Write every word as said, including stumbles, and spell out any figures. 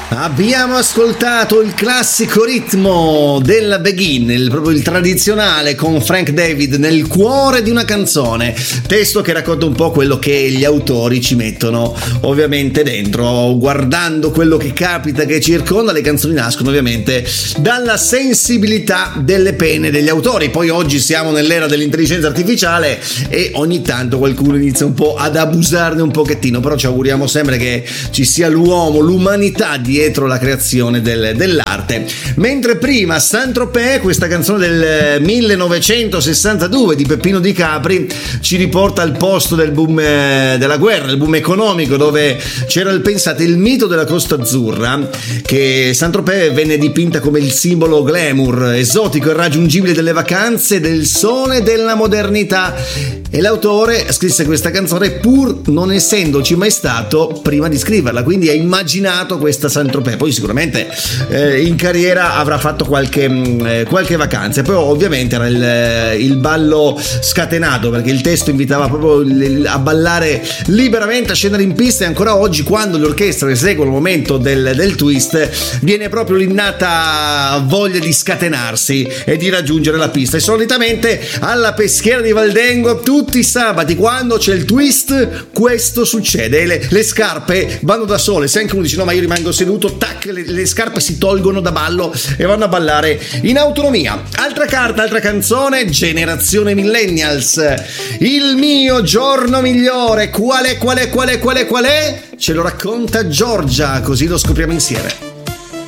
Abbiamo ascoltato il classico ritmo della Begin, il, proprio il tradizionale con Frank David nel cuore di una canzone, testo che racconta un po' quello che gli autori ci mettono ovviamente dentro. Guardando quello che capita, che circonda, le canzoni nascono ovviamente dalla sensibilità delle penne degli autori. Poi oggi siamo nell'era dell'intelligenza artificiale e ogni tanto qualcuno inizia un po' ad abusarne un pochettino, però ci auguriamo sempre che ci sia l'uomo, l'umanità dietro la creazione del, dell'arte. Mentre prima Saint-Tropez, questa canzone del millenovecentosessantadue di Peppino Di Capri, ci riporta al posto del boom eh, della guerra, il boom economico, dove c'era il, pensate, il mito della Costa Azzurra, che Saint-Tropez venne dipinta come il simbolo glamour, esotico, irraggiungibile delle vacanze, del sole, della modernità. E l'autore scrisse questa canzone pur non essendoci mai stato prima di scriverla, quindi ha immaginato questa Saint-Tropez. Poi sicuramente eh, in carriera avrà fatto qualche, eh, qualche vacanza. Poi ovviamente era il, il ballo scatenato, perché il testo invitava proprio a ballare liberamente, a scendere in pista, e ancora oggi quando le orchestre eseguono il momento del, del twist viene proprio l'innata voglia di scatenarsi e di raggiungere la pista. E solitamente alla Peschiera di Valdengo tutti i sabati quando c'è il twist questo succede, le, le scarpe vanno da sole. Se anche uno dice no ma io rimango seduto, tac, le, le scarpe si tolgono da ballo e vanno a ballare in autonomia. Altra carta, altra canzone, generazione millennials, il mio giorno migliore, qual è, qual è, qual è, qual è, qual è? Ce lo racconta Giorgia, così lo scopriamo insieme.